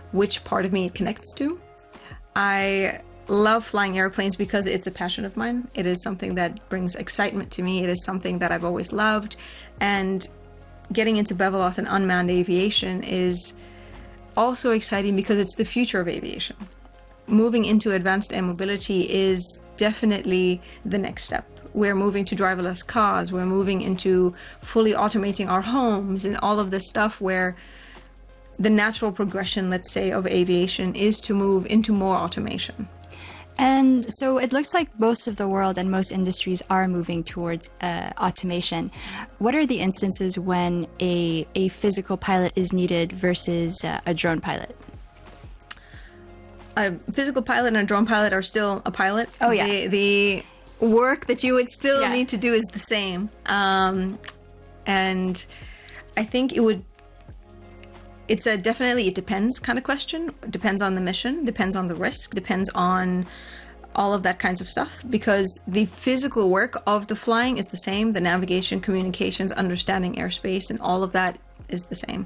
which part of me it connects to. I love flying airplanes because it's a passion of mine. It is something that brings excitement to me. It is something that I've always loved. And getting into BVLOS and unmanned aviation is also exciting because it's the future of aviation. Moving into advanced air mobility is definitely the next step. We're moving to driverless cars. We're moving into fully automating our homes and all of this stuff where the natural progression, let's say, of aviation is to move into more automation. And so it looks like most of the world and most industries are moving towards automation. What are the instances when a physical pilot is needed versus a drone pilot? A physical pilot and a drone pilot are still a pilot. Oh, yeah. The work that you would still need to do is the same. And I think it's a definitely it depends kind of question. It depends on the mission, depends on the risk, depends on all of that kinds of stuff, because the physical work of the flying is the same. The navigation, communications, understanding airspace, and all of that is the same.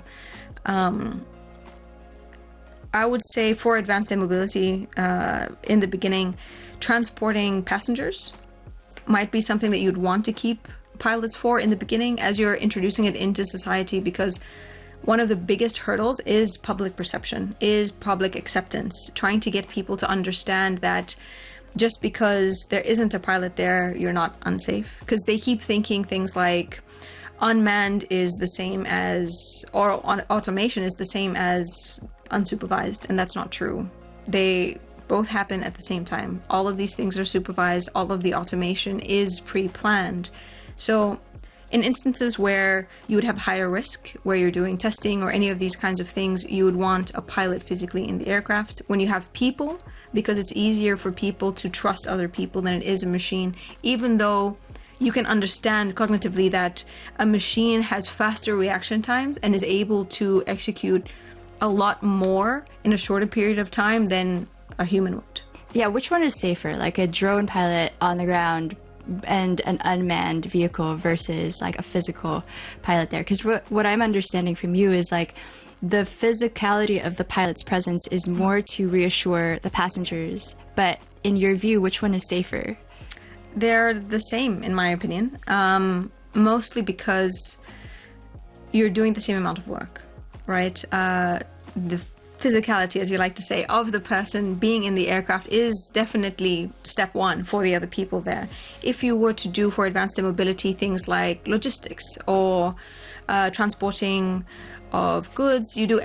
I would say for advanced air mobility, in the beginning, transporting passengers might be something that you'd want to keep pilots for in the beginning as you're introducing it into society, because one of the biggest hurdles is public perception, is public acceptance, trying to get people to understand that just because there isn't a pilot there, you're not unsafe. Because they keep thinking things like unmanned is the same as, or automation is the same as unsupervised, and that's not true. They both happen at the same time. All of these things are supervised. All of the automation is pre-planned. So in instances where you would have higher risk, where you're doing testing or any of these kinds of things, you would want a pilot physically in the aircraft. When you have people, because it's easier for people to trust other people than it is a machine, even though you can understand cognitively that a machine has faster reaction times and is able to execute a lot more in a shorter period of time than a human would. Yeah, which one is safer, like a drone pilot on the ground and an unmanned vehicle versus like a physical pilot there? Because what I'm understanding from you is like the physicality of the pilot's presence is more to reassure the passengers, but in your view, which one is safer? They're the same, in my opinion, mostly because you're doing the same amount of work, right? The physicality, as you like to say, of the person being in the aircraft is definitely step one for the other people there. If you were to do for advanced air mobility things like logistics or transporting of goods, you do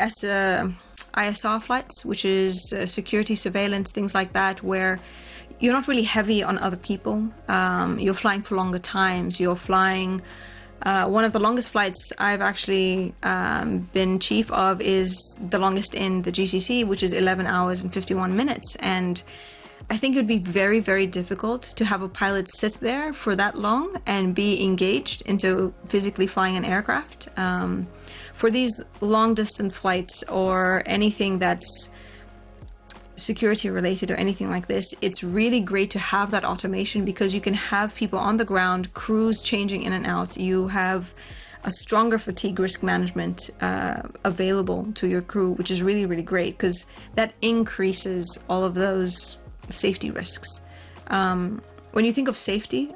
ISR flights, which is security surveillance, things like that, where you're not really heavy on other people. You're flying for longer times. You're flying. One of the longest flights I've actually been chief of is the longest in the GCC, which is 11 hours and 51 minutes. And I think it would be very, very difficult to have a pilot sit there for that long and be engaged into physically flying an aircraft. For these long-distance flights or anything that's security related or anything like this, it's really great to have that automation because you can have people on the ground, crews changing in and out. You have a stronger fatigue risk management available to your crew, which is really, really great because that increases all of those safety risks. When you think of safety,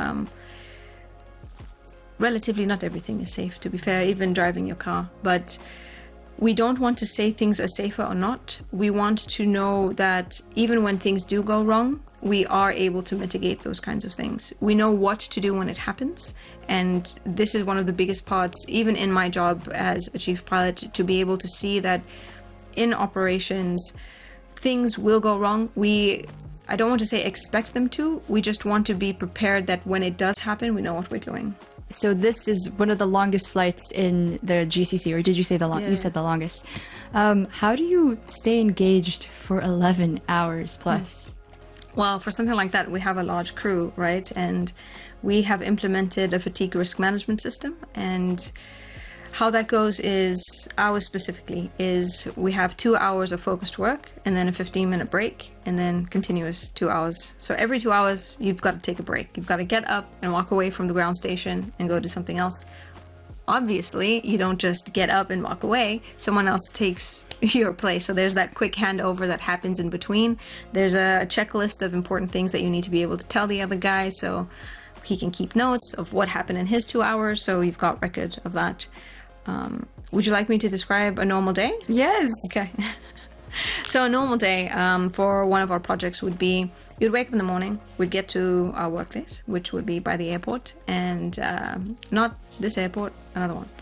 relatively not everything is safe, to be fair, even driving your car, but we don't want to say things are safer or not. We want to know that even when things do go wrong, we are able to mitigate those kinds of things. We know what to do when it happens. And this is one of the biggest parts, even in my job as a chief pilot, to be able to see that in operations, things will go wrong. I don't want to say expect them to. We just want to be prepared that when it does happen, we know what we're doing. So this is one of the longest flights in the GCC, or did you say the long? Yeah. You said the longest. How do you stay engaged for 11 hours plus? Well, for something like that, we have a large crew, right? And we have implemented a fatigue risk management system. And how that goes is, ours specifically, is we have 2 hours of focused work and then a 15-minute break and then continuous 2 hours. So every 2 hours, you've got to take a break. You've got to get up and walk away from the ground station and go do something else. obviously you don't just get up and walk away. Someone else takes your place. So there's that quick handover that happens in between. There's a checklist of important things that you need to be able to tell the other guy, so he can keep notes of what happened in his 2 hours, so you've got record of that. Would you like me to describe a normal day? Yes. Okay. So a normal day for one of our projects would be, you'd wake up in the morning, we'd get to our workplace, which would be by the airport, and not this airport, another one.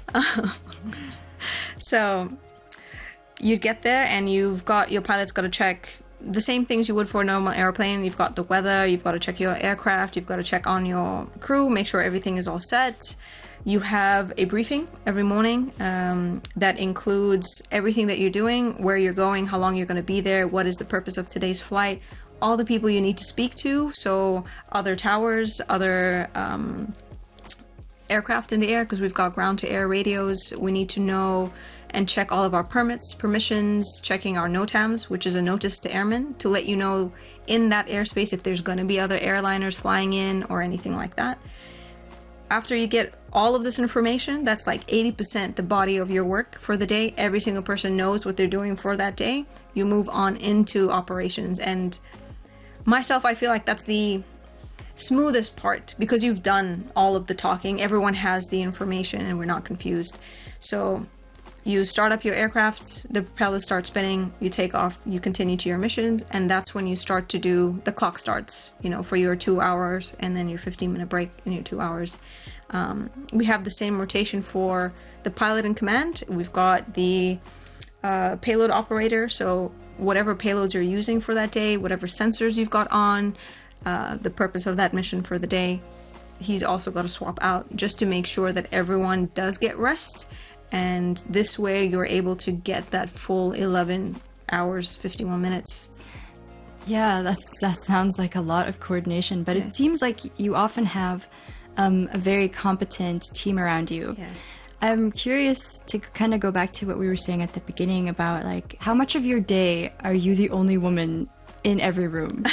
So you'd get there, and your pilot's got to check the same things you would for a normal airplane. You've got the weather, you've got to check your aircraft, you've got to check on your crew, make sure everything is all set. You have a briefing every morning that includes everything that you're doing, where you're going, how long you're going to be there, what is the purpose of today's flight, all the people you need to speak to, so other towers, other aircraft in the air, because we've got ground-to-air radios. We need to know and check all of our permissions, checking our NOTAMs, which is a notice to airmen, to let you know in that airspace if there's going to be other airliners flying in or anything like that. After you get all of this information, that's like 80% the body of your work for the day. Every single person knows what they're doing for that day. You move on into operations. And myself, I feel like that's the smoothest part, because you've done all of the talking. Everyone has the information and we're not confused. So you start up your aircraft, the propeller starts spinning, you take off, you continue to your missions, and that's when you start to do, the clock starts, for your 2 hours, and then your 15-minute break in your 2 hours. We have the same rotation for the pilot in command. We've got the payload operator, so whatever payloads you're using for that day, whatever sensors you've got on, the purpose of that mission for the day, he's also got to swap out just to make sure that everyone does get rest. And this way you're able to get that full 11 hours, 51 minutes. Yeah, that sounds like a lot of coordination, but It seems like you often have a very competent team around you. Yeah. I'm curious to kind of go back to what we were saying at the beginning about, like, how much of your day are you the only woman in every room?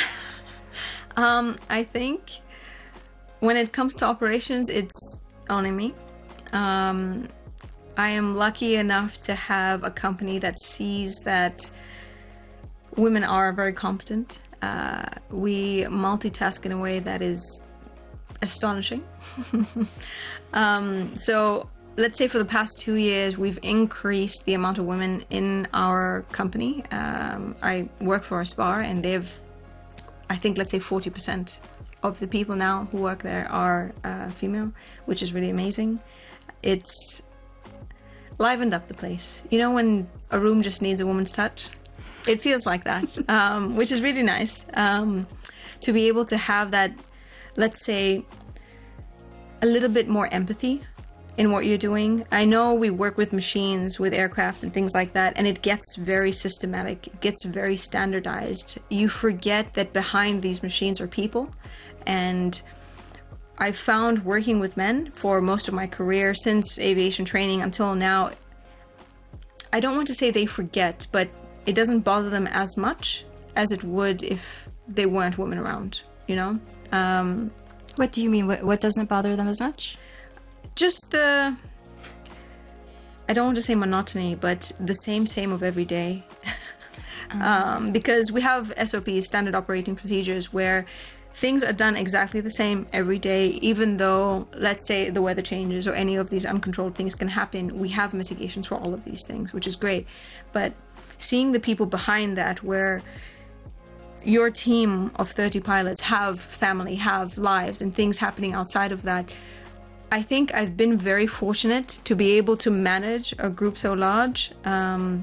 I think when it comes to operations, it's only me. I am lucky enough to have a company that sees that women are very competent. We multitask in a way that is astonishing. So let's say for the past 2 years, we've increased the amount of women in our company. I work for a spa, and I think, let's say 40% of the people now who work there are female, which is really amazing. It's livened up the place. When a room just needs a woman's touch? It feels like that, which is really nice. To be able to have that, let's say, a little bit more empathy in what you're doing. I know we work with machines, with aircraft and things like that, and it gets very systematic. It gets very standardized. You forget that behind these machines are people. And I found working with men for most of my career, since aviation training until now, I don't want to say they forget, but it doesn't bother them as much as it would if they weren't women around, What do you mean? What doesn't bother them as much? Just I don't want to say monotony, but the same of every day. Because we have SOPs, standard operating procedures, where things are done exactly the same every day, even though, let's say, the weather changes or any of these uncontrolled things can happen. We have mitigations for all of these things, which is great. But seeing the people behind that, where your team of 30 pilots have family, have lives, and things happening outside of that, I think I've been very fortunate to be able to manage a group so large, and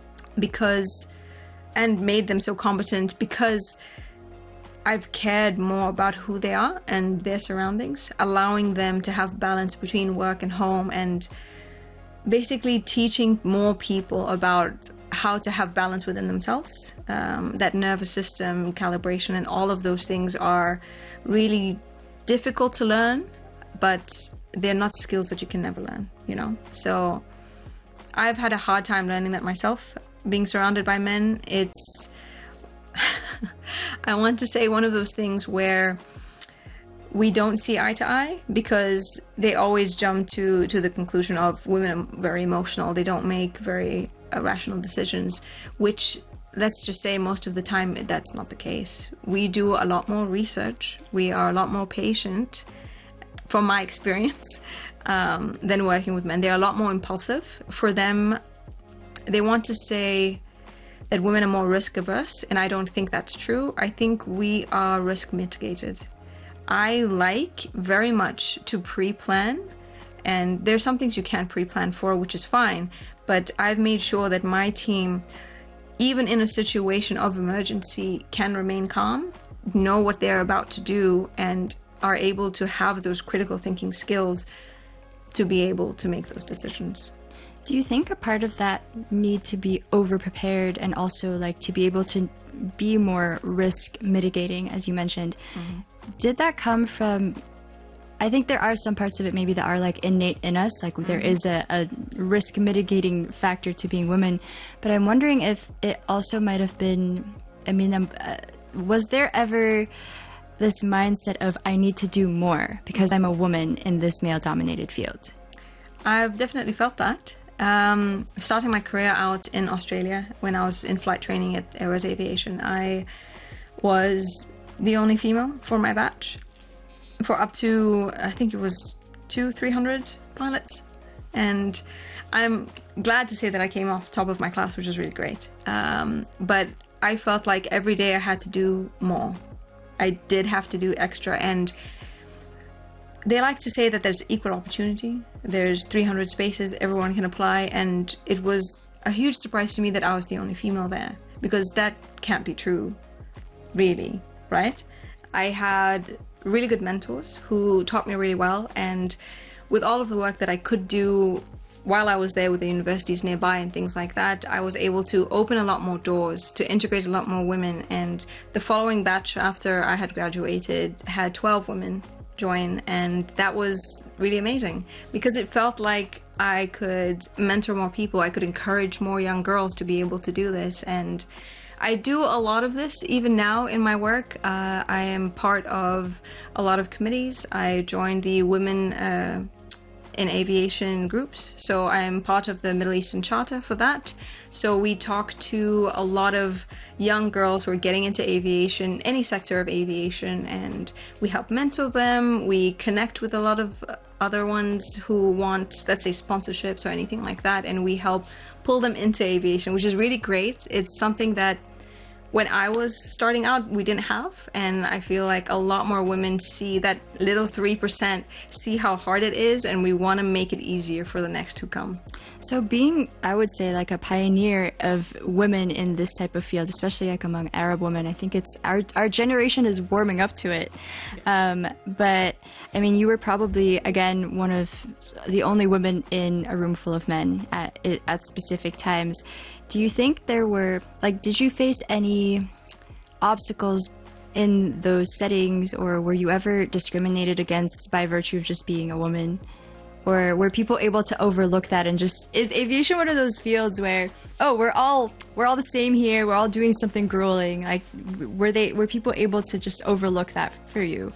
made them so competent, because I've cared more about who they are and their surroundings, allowing them to have balance between work and home, and basically teaching more people about how to have balance within themselves. That nervous system, calibration, and all of those things are really difficult to learn, but they're not skills that you can never learn, So I've had a hard time learning that myself. Being surrounded by men, it's I want to say one of those things where we don't see eye to eye, because they always jump to the conclusion of women are very emotional. They don't make very rational decisions, which, let's just say, most of the time that's not the case. We do a lot more research. We are a lot more patient, from my experience, than working with men. They're a lot more impulsive. For them, they want to say that women are more risk averse, and I don't think that's true. I think we are risk mitigated. I like very much to pre-plan, and there's some things you can't pre-plan for, which is fine, but I've made sure that my team, even in a situation of emergency, can remain calm, know what they're about to do, and are able to have those critical thinking skills to be able to make those decisions. Do you think a part of that need to be over-prepared and also like to be able to be more risk mitigating, as you mentioned, did that come from, I think there are some parts of it maybe that are like innate in us, like there is a risk mitigating factor to being women, but I'm wondering if it also might have been, was there ever this mindset of I need to do more because I'm a woman in this male-dominated field? I've definitely felt that. Starting my career out in Australia, when I was in flight training at Airways Aviation, I was the only female for my batch for up to, I think it was 200-300 pilots. And I'm glad to say that I came off top of my class, which is really great. But I felt like every day I had to do more. I did have to do extra, and they like to say that there's equal opportunity. There's 300 spaces, everyone can apply, and it was a huge surprise to me that I was the only female there, because that can't be true, really, right? I had really good mentors who taught me really well, and with all of the work that I could do while I was there with the universities nearby and things like that, I was able to open a lot more doors, to integrate a lot more women, and the following batch after I had graduated had 12 women join, and that was really amazing because it felt like I could mentor more people, I could encourage more young girls to be able to do this. And I do a lot of this even now in my work. I am part of a lot of committees. I joined the Women in Aviation groups, so I am part of the Middle Eastern Charter for that. So we talk to a lot of young girls who are getting into aviation, any sector of aviation, and we help mentor them. We connect with a lot of other ones who want, let's say, sponsorships or anything like that, and we help pull them into aviation, which is really great. It's something that when I was starting out, we didn't have, and I feel like a lot more women see that little 3%, see how hard it is, and we want to make it easier for the next who come. So being, I would say, like a pioneer of women in this type of field, especially like among Arab women, I think it's our generation is warming up to it. But I mean, you were probably, again, one of the only women in a room full of men at specific times. Do you think there were, like, did you face any obstacles in those settings, or were you ever discriminated against by virtue of just being a woman? Or were people able to overlook that and just, is aviation one of those fields where, oh, we're all the same here, we're all doing something grueling? Like, were people able to just overlook that for you?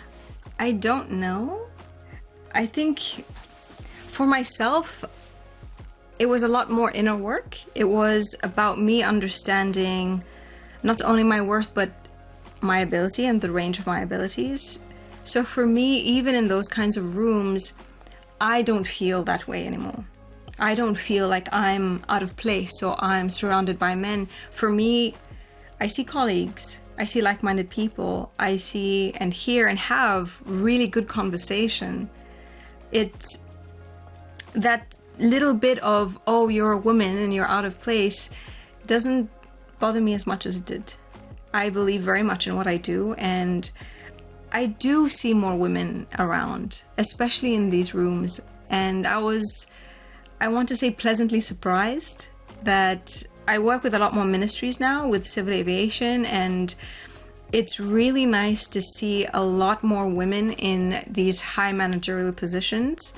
I don't know. I think for myself, it was a lot more inner work. It was about me understanding not only my worth, but my ability and the range of my abilities. So for me, even in those kinds of rooms, I don't feel that way anymore. I don't feel like I'm out of place or I'm surrounded by men. For me, I see colleagues, I see like-minded people, I see and hear and have really good conversation. It's that little bit of, oh, you're a woman and you're out of place, doesn't bother me as much as it did. I believe very much in what I do, and I do see more women around, especially in these rooms. And I want to say, pleasantly surprised that I work with a lot more ministries now with civil aviation, and it's really nice to see a lot more women in these high managerial positions.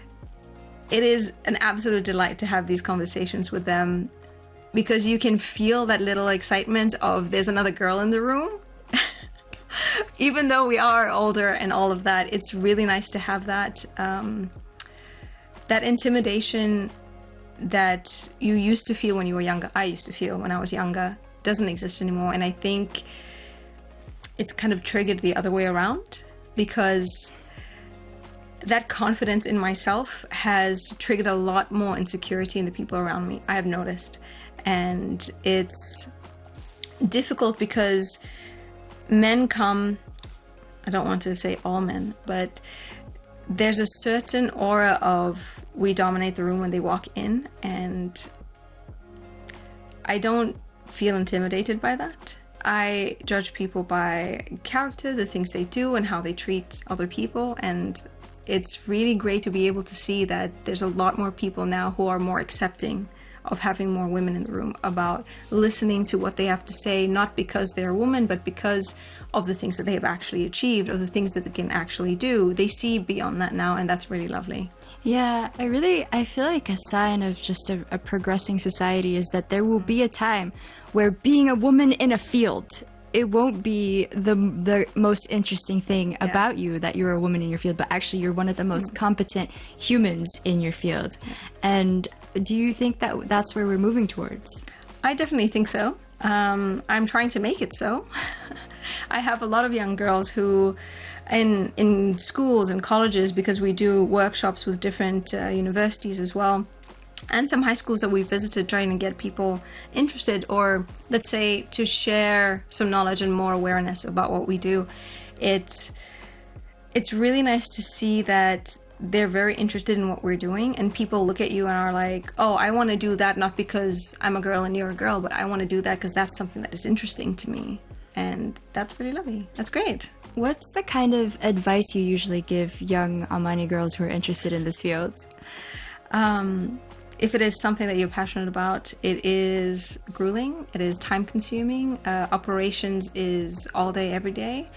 It is an absolute delight to have these conversations with them, because you can feel that little excitement of there's another girl in the room. even though we are older and all of that, it's really nice to have that that intimidation that you used to feel when you were younger. I used to feel when I was younger. Doesn't exist anymore. And I think it's kind of triggered the other way around, because that confidence in myself has triggered a lot more insecurity in the people around me, I have noticed. And it's difficult because men come, I don't want to say all men, but there's a certain aura of we dominate the room when they walk in, and I don't feel intimidated by that. I judge people by character, the things they do, and how they treat other people, and it's really great to be able to see that there's a lot more people now who are more accepting of having more women in the room, about listening to what they have to say, not because they're a woman, but because of the things that they have actually achieved, or the things that they can actually do. They see beyond that now, and that's really lovely. Yeah, I feel like a sign of just a progressing society is that there will be a time where being a woman in a field, it won't be the most interesting thing about you that you're a woman in your field, but actually you're one of the most competent humans in your field. And do you think that that's where we're moving towards? I definitely think so. I'm trying to make it so. I have a lot of young girls who, in schools and colleges, because we do workshops with different universities as well, and some high schools that we visited, trying to get people interested, or let's say to share some knowledge and more awareness about what we do. It's really nice to see that they're very interested in what we're doing, and people look at you and are like, oh, I want to do that, not because I'm a girl and you're a girl, but I want to do that because that's something that is interesting to me. And that's really lovely. That's great. What's the kind of advice you usually give young Omani girls who are interested in this field? If it is something that you're passionate about, it is grueling, it is time consuming, operations is all day, every day.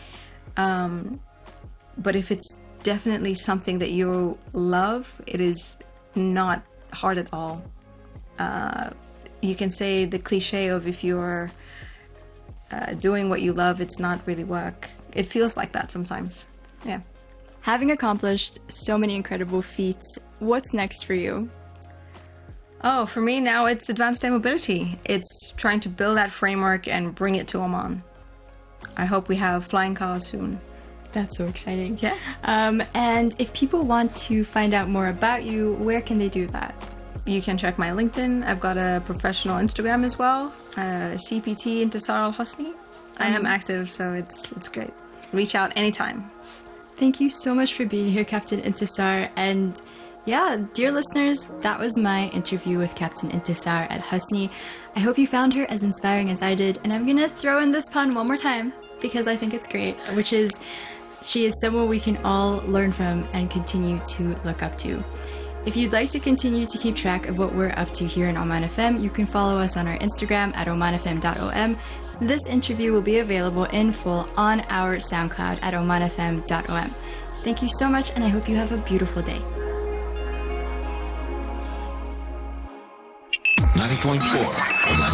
But if it's definitely something that you love, it is not hard at all. You can say the cliche of if you're doing what you love, it's not really work. It feels like that sometimes. Yeah. Having accomplished so many incredible feats, what's next for you? Oh, for me now it's advanced air mobility. It's trying to build that framework and bring it to Oman. I hope we have flying cars soon. That's so exciting. Yeah. And if people want to find out more about you, where can they do that? You can check my LinkedIn. I've got a professional Instagram as well, CPT Intisar Al Hosni. I am active, so it's great. Reach out anytime. Thank you so much for being here, Captain Intisar. And yeah, dear listeners, that was my interview with Captain Intisar Al Hosni. I hope you found her as inspiring as I did. And I'm going to throw in this pun one more time because I think it's great, which is she is someone we can all learn from and continue to look up to. If you'd like to continue to keep track of what we're up to here in Oman FM, you can follow us on our Instagram at omanfm.om. This interview will be available in full on our SoundCloud at omanfm.om. Thank you so much, and I hope you have a beautiful day. 90.4